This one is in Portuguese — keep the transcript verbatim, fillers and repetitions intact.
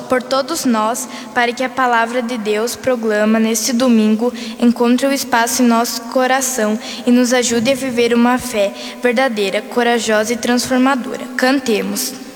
por todos nós, para que a palavra de Deus proclama neste domingo encontre o espaço em nosso coração e nos ajude a viver uma fé verdadeira, corajosa e transformadora. Cantemos.